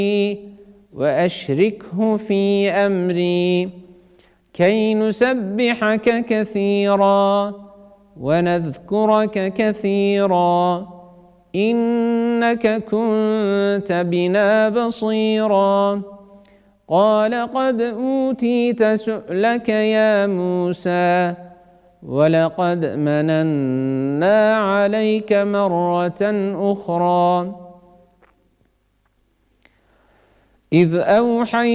وأشركه في أمري كي نسبحك كثيرا ونذكرك كثيرا إنك كنت بنا بصيرا. قال قد أوتيت سؤلك يا موسى ولقد مننا عليك مرة أخرى إذ أوحينا